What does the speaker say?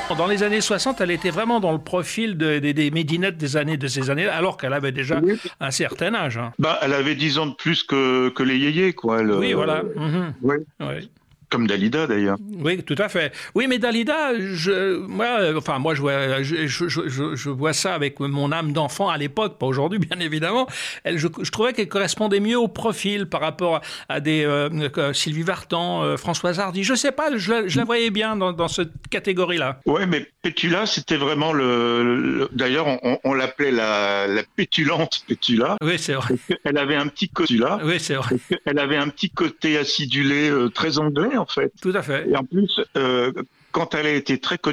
Dans les années 60, elle était vraiment dans le profil des midinettes de ces années, alors qu'elle avait déjà un certain âge. Hein. Elle avait 10 ans de plus que les yéyés, quoi. Oui, voilà. Ouais. Oui. Comme Dalida, d'ailleurs. Oui, tout à fait. Oui, mais Dalida, moi, je vois ça avec mon âme d'enfant à l'époque, pas aujourd'hui, bien évidemment. Je trouvais qu'elle correspondait mieux au profil par rapport à des Sylvie Vartan, Françoise Hardy. Je sais pas, je la voyais bien dans cette catégorie-là. Ouais, mais Pétula, c'était vraiment d'ailleurs, on l'appelait la pétulante Pétula. Oui, c'est vrai. Elle avait un petit côté là. Oui, c'est vrai. Elle avait un petit côté acidulé, très anglais, en fait. Tout à fait. Et en plus, quand elle a été très connue,